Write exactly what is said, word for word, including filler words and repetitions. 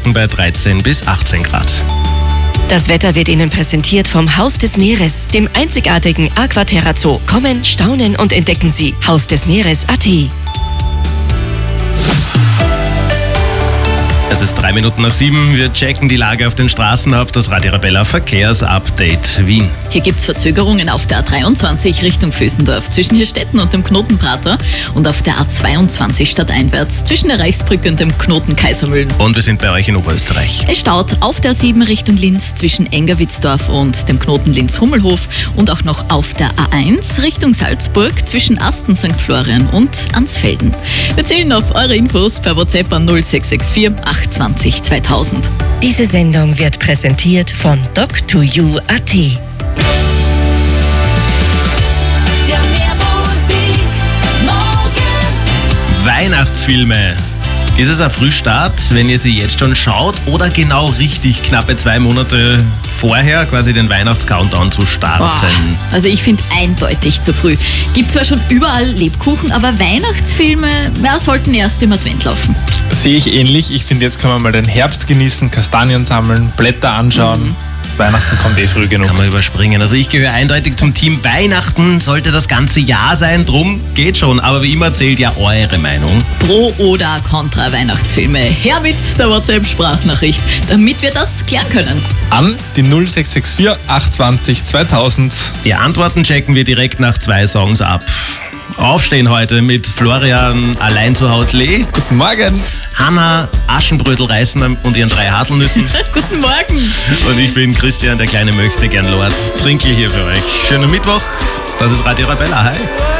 Wolken bei dreizehn bis achtzehn Grad. Das Wetter wird Ihnen präsentiert vom Haus des Meeres, dem einzigartigen Aquaterra Zoo. Kommen, staunen und entdecken Sie Haus des Meeres Punkt a t. Es ist drei Minuten nach sieben. Wir checken die Lage auf den Straßen ab. Das Radio Arabella Verkehrsupdate Wien. Hier gibt es Verzögerungen auf der A dreiundzwanzig Richtung Vösendorf zwischen Hirstetten und dem Knoten Prater und auf der A zweiundzwanzig stadteinwärts zwischen der Reichsbrücke und dem Knoten Kaisermühlen. Und wir sind bei euch in Oberösterreich. Es staut auf der A sieben Richtung Linz zwischen Engerwitzdorf und dem Knoten Linz-Hummelhof und auch noch auf der A eins Richtung Salzburg zwischen Asten Sankt Florian und Ansfelden. Wir zählen auf eure Infos per WhatsApp an null sechs sechs vier acht zwanzig zweitausend. Diese Sendung wird präsentiert von doc to you Punkt a t. Der Meermusik morgen. Weihnachtsfilme. Ist es ein Frühstart, wenn ihr sie jetzt schon schaut, oder genau richtig knappe zwei Monate vorher quasi den Weihnachts-Countdown zu starten? Boah, also ich finde eindeutig zu früh. Gibt zwar schon überall Lebkuchen, aber Weihnachtsfilme ja, sollten erst im Advent laufen. Sehe ich ähnlich. Ich finde, jetzt können wir mal den Herbst genießen, Kastanien sammeln, Blätter anschauen. Mhm. Weihnachten kommt eh früh genug. Kann man überspringen. Also ich gehöre eindeutig zum Team Weihnachten, sollte das ganze Jahr sein, drum geht schon. Aber wie immer zählt ja eure Meinung. Pro oder contra Weihnachtsfilme. Her mit der WhatsApp-Sprachnachricht, damit wir das klären können. An die null sechs sechs vier acht zwanzig zweitausend. Die Antworten checken wir direkt nach zwei Songs ab. Aufstehen heute mit Florian allein zu Hause Lee. Guten Morgen. Hanna Aschenbrödel reißen und ihren drei Haselnüssen. Guten Morgen. Und ich bin Christian, der kleine Möchtegern Lord. Trinkel hier für euch. Schönen Mittwoch. Das ist Radio Arabella. Hi.